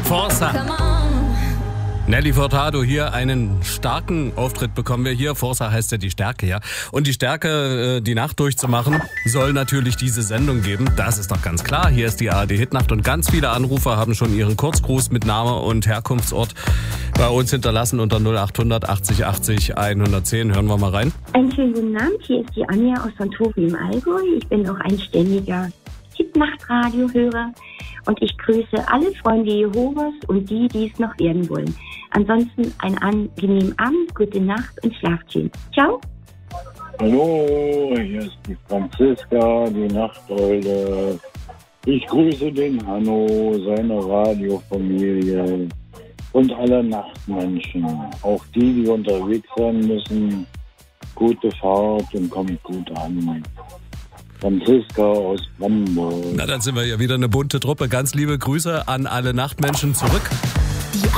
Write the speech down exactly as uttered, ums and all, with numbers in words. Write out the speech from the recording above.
Forza. Nelly Furtado hier, einen starken Auftritt bekommen wir hier. Forza heißt ja die Stärke, ja. Und die Stärke, die Nacht durchzumachen, soll natürlich diese Sendung geben. Das ist doch ganz klar. Hier ist die A R D Hitnacht und ganz viele Anrufer haben schon ihren Kurzgruß mit Name und Herkunftsort bei uns hinterlassen unter null acht hundert achtzig achtzig hundertzehn. Hören wir mal rein. Einen schönen guten Abend. Hier ist die Anja aus Sonthofen im Allgäu. Ich bin auch ein ständiger Hitnacht-Radio-Hörer. Und ich grüße alle Freunde Jehovas und die, die es noch werden wollen. Ansonsten einen angenehmen Abend, gute Nacht und schlaft schön. Ciao. Hallo, hier ist die Franziska, die Nachteule. Ich grüße den Hanno, seine Radiofamilie und alle Nachtmenschen. Auch die, die unterwegs sein müssen. Gute Fahrt und kommt gut an. Franziska aus Brandenburg. Na, dann sind wir ja wieder eine bunte Truppe. Ganz liebe Grüße an alle Nachtmenschen zurück.